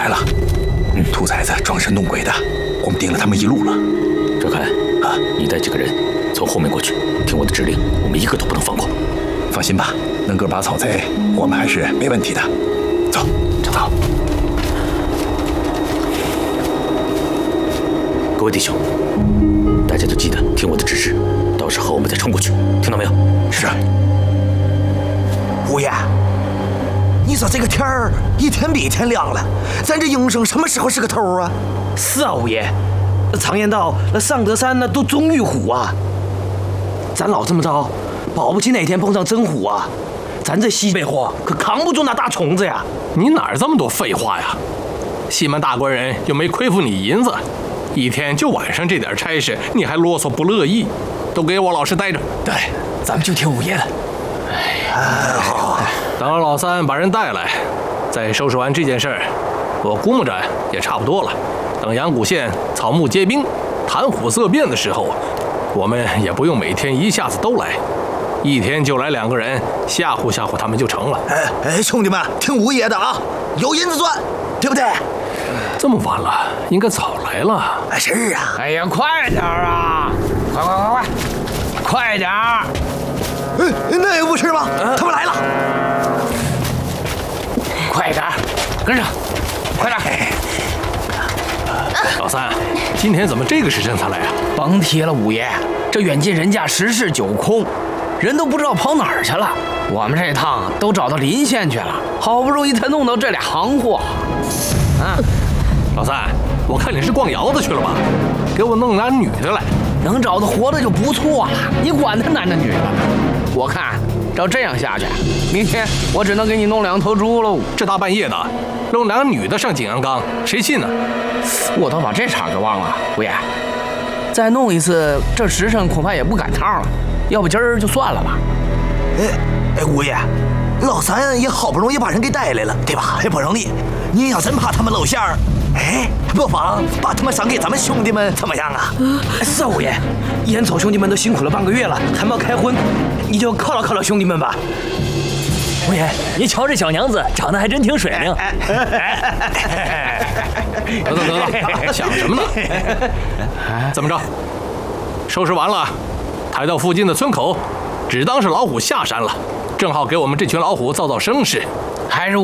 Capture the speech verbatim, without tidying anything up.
来了。嗯，兔崽子装神弄鬼的，我们盯了他们一路了。 赵凯啊，你带几个人从后面过去，听我的指令，我们一个都不能放过。 放心吧，能个把草贼，我们还是没问题的。走， 走走。各位弟兄，大家都记得听我的指示，到时候我们再冲过去，听到没有？ 是。 五爷，你说这个天儿一天比一天亮了，咱这营生什么时候是个头啊？ 是啊，五爷，常言道，那上得山那都终遇虎啊。咱老这么着，保不齐哪天碰上真虎啊，咱这西北货可扛不住那大虫子呀。 你哪儿这么多废话呀？西门大官人又没亏负你银子，一天就晚上这点差事，你还啰嗦不乐意？都给我老实待着。 对，咱们就听五爷的。 哎呀，好。 等老三把人带来，再收拾完这件事儿，我估摸着也差不多了。等阳谷县草木皆兵、谈虎色变的时候，我们也不用每天一下子都来，一天就来两个人，吓唬吓唬他们就成了。 哎哎，兄弟们，听五爷的啊，有银子赚，对不对？ 这么晚了，应该早来了。 哎，是啊。 哎呀，快点啊！快快快快，快点儿！ 哎，那也不是吗？他们来了。 快点儿，跟上，快点儿！ 老三，今天怎么这个时辰才来啊？ 甭提了，五爷，这远近人家十室九空，人都不知道跑哪儿去了。我们这趟都找到临县去了，好不容易才弄到这俩行货。啊， 老三，我看你是逛窑子去了吧？给我弄俩女的来， 能找到活的就不错了。你管他男的女的？我看照这样下去，明天我只能给你弄两头猪喽。 这大半夜的，弄两个女的上景阳冈，谁信呢？ 我都把这茬给忘了，五爷，再弄一次，这时辰恐怕也不赶趟了。要不今儿就算了吧。 哎哎，五爷，老三也好不容易把人给带来了，对吧？也不容易。您要真怕他们露馅儿，哎，不妨把他们赏给咱们兄弟们，怎么样啊？ 是啊，五爷，眼瞅兄弟们都辛苦了半个月了，还没有开荤，你就犒劳犒劳兄弟们吧。 五爷，您瞧这小娘子长得还真挺水灵。 得得得得，想什么呢？怎么着？收拾完了，抬到附近的村口，只当是老虎下山了，正好给我们这群老虎造造声势。 还是